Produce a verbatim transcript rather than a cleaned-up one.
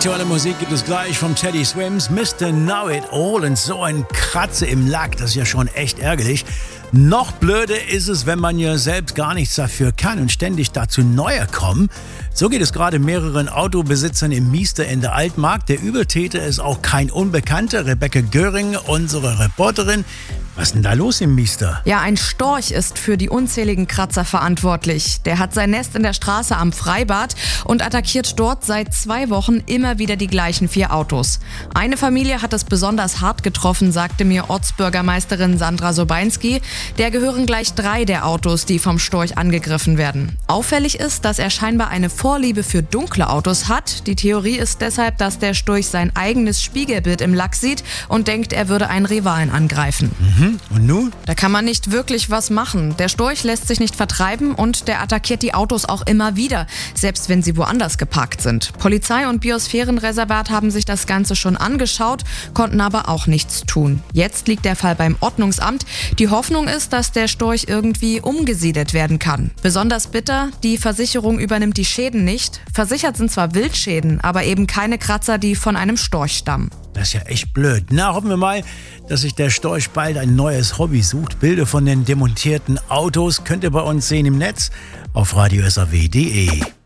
Aktuelle Musik gibt es gleich vom Teddy Swims, Mister Know It All, und so ein Kratzer im Lack, das ist ja schon echt ärgerlich. Noch blöder ist es, wenn man ja selbst gar nichts dafür kann und ständig dazu neuer kommen. So geht es gerade mehreren Autobesitzern im Miester in der Altmark. Der Übeltäter ist auch kein Unbekannter. Rebecca Göring, unsere Reporterin. Was ist denn da los im Miester? Ja, ein Storch ist für die unzähligen Kratzer verantwortlich. Der hat sein Nest in der Straße am Freibad und attackiert dort seit zwei Wochen immer wieder die gleichen vier Autos. Eine Familie hat es besonders hart getroffen, sagte mir Ortsbürgermeisterin Sandra Sobeinski. Der gehören gleich drei der Autos, die vom Storch angegriffen werden. Auffällig ist, dass er scheinbar eine Vorliebe für dunkle Autos hat. Die Theorie ist deshalb, dass der Storch sein eigenes Spiegelbild im Lack sieht und denkt, er würde einen Rivalen angreifen. Mhm. Und nun? Da kann man nicht wirklich was machen. Der Storch lässt sich nicht vertreiben und der attackiert die Autos auch immer wieder, selbst wenn sie woanders geparkt sind. Polizei und Biosphärenreservat haben sich das Ganze schon angeschaut, konnten aber auch nichts tun. Jetzt liegt der Fall beim Ordnungsamt. Die Hoffnung ist, dass der Storch irgendwie umgesiedelt werden kann. Besonders bitter, die Versicherung übernimmt die Schäden nicht. Versichert sind zwar Wildschäden, aber eben keine Kratzer, die von einem Storch stammen. Das ist ja echt blöd. Na, hoffen wir mal, dass sich der Storch bald ein neues Hobby sucht. Bilder von den demontierten Autos könnt ihr bei uns sehen im Netz auf radio s a w punkt d e.